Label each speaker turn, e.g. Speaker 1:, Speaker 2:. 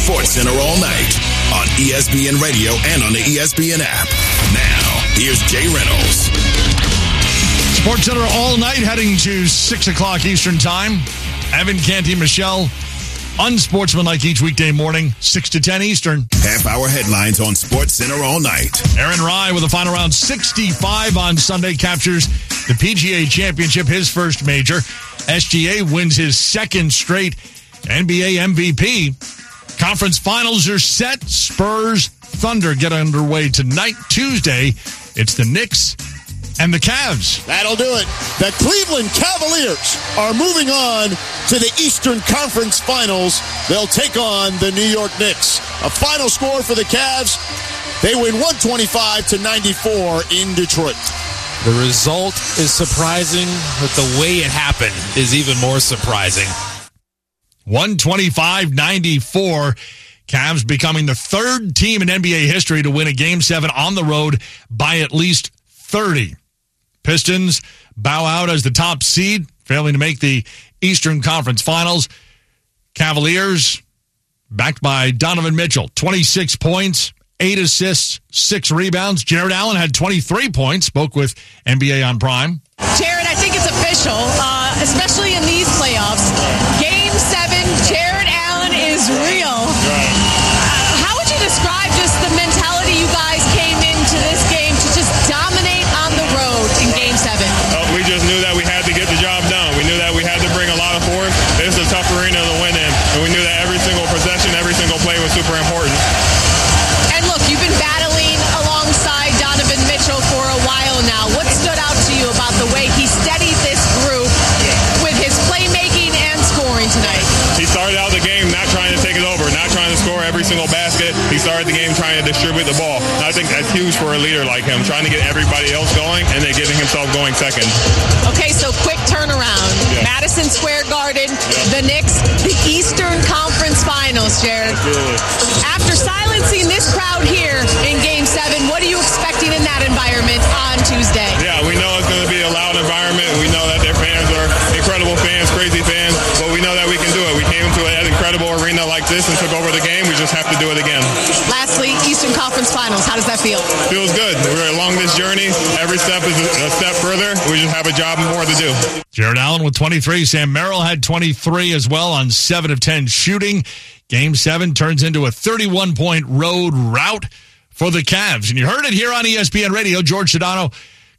Speaker 1: SportsCenter all night on ESPN Radio and on the ESPN app. Now, here's Jay Reynolds.
Speaker 2: SportsCenter all night, heading to 6 o'clock Eastern Time. Evan, Canty, Michelle, unsportsmanlike each weekday morning, 6 to 10 Eastern.
Speaker 1: Half-hour headlines on SportsCenter all night.
Speaker 2: Aaron Rai with a final round 65 on Sunday captures the PGA Championship, his first major. SGA wins his second straight NBA MVP. Conference finals are set. Spurs, Thunder get underway tonight, Tuesday. It's the Knicks and the Cavs.
Speaker 3: That'll do it. The Cleveland Cavaliers are moving on to the Eastern Conference Finals. They'll take on the New York Knicks. A final score for the Cavs. They win 125-94 in Detroit.
Speaker 4: The result is surprising, but the way it happened is even more surprising.
Speaker 2: 125-94. Cavs becoming the third team in NBA history to win a Game 7 on the road by at least 30. Pistons bow out as the top seed, failing to make the Eastern Conference Finals. Cavaliers, backed by Donovan Mitchell, 26 points, 8 assists, 6 rebounds. Jared Allen had 23 points, spoke with NBA on Prime.
Speaker 5: Jared, I think it's official, especially in these playoffs. Game 7, Jared Allen is real. How would you describe just the mentality you guys came into this game to just dominate on the road in Game 7?
Speaker 6: We just knew that we had to get the job done. We knew that we had to bring a lot of force. This is a tough arena to win in, and we knew that every single possession, every single play was super important.
Speaker 5: And look, you've been battling alongside Donovan Mitchell for a while now. What stood out to you about the way he steadied this group with his playmaking and scoring tonight?
Speaker 6: He started out the game not trying to take it over, not trying to score every single basket. He started the game trying to distribute the ball. And I think that's huge for a leader like him, trying to get everybody else going and then getting himself going second.
Speaker 5: Okay, so quick turnaround.
Speaker 6: Yeah.
Speaker 5: Madison Square Garden, the Knicks, the Eastern Conference Finals, Jared.
Speaker 6: Absolutely.
Speaker 5: After silencing this crowd here in Game 7, what are you expecting in that environment on Tuesday?
Speaker 6: Yeah, we know it's going to be a loud environment. We know that their fans are incredible fans, crazy fans, but we know that we can do it. We came into an incredible arena like this and took over the game. We just have to do it again.
Speaker 5: Lastly, Eastern Conference Finals. How does that feel?
Speaker 6: Feels good. We're along this journey. Every step is a step further. We just have a job more to do.
Speaker 2: Jared Allen with 23. Sam Merrill had 23 as well on 7 of 10 shooting. Game 7 turns into a 31-point road rout for the Cavs. And you heard it here on ESPN Radio. George Sedano